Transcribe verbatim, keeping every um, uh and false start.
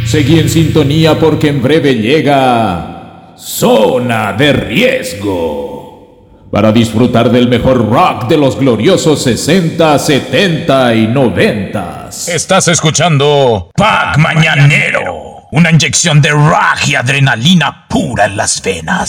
Seguí en sintonía porque en breve llega Zona de Riesgo, para disfrutar del mejor rock de los gloriosos sesenta, setenta y noventa. Estás escuchando Pack Mañanero, una inyección de rock y adrenalina pura en las venas.